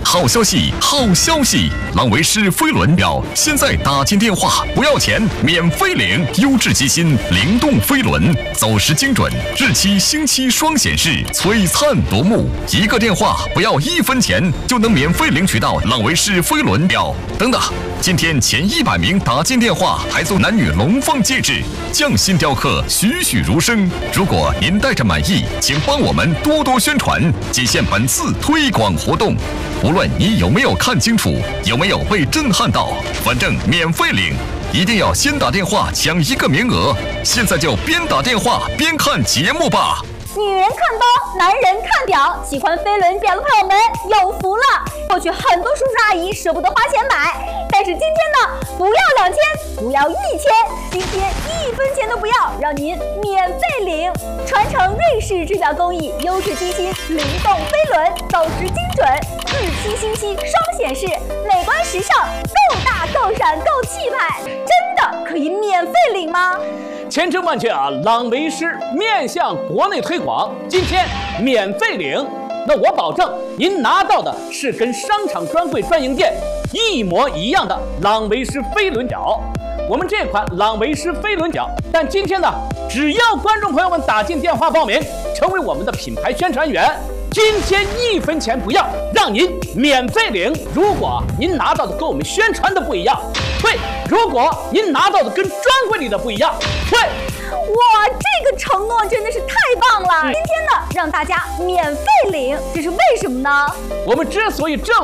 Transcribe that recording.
好消息，好消息！朗维诗飞轮表现在打进电话不要钱，免费领优质机芯灵动飞轮，走时精准，日期星期双显示，璀璨夺目。一个电话不要1分钱，就能免费领取到朗维诗飞轮表。等等，今天前100名打进电话还送男女龙凤戒指，匠心雕刻，栩栩如生。如果您带着满意，请帮我们多多宣传，仅限本次推广活动。无论你有没有看清楚，有没有被震撼到，反正免费领，一定要先打电话抢1个名额。现在就边打电话边看节目吧。 女人看包，男人看表，喜欢飞轮表的朋友们有福了。过去很多叔叔阿姨舍不得花钱买，但是今天呢，不要2000，不要1000，今天1分钱都不要，让您免费领。传承瑞士制表工艺，优质机芯灵动飞轮，走时精准，日期星期双显示，美观时尚，够大够闪够气派，真的可以免费领吗？ 千真万确啊！朗维诗面向国内推广，今天免费领。那我保证，您拿到的是跟商场专柜专营店一模一样的朗维诗飞轮表。我们这款朗维诗飞轮表，但今天呢，只要观众朋友们打进电话报名，成为我们的品牌宣传员，今天1分钱不要，让您免费领。如果您拿到的跟我们宣传的不一样，退；如果您拿到的跟专柜里的不一样，退。 哇，这个承诺真的是太棒了！今天呢，让大家免费领，这是为什么呢？ 我们之所以这么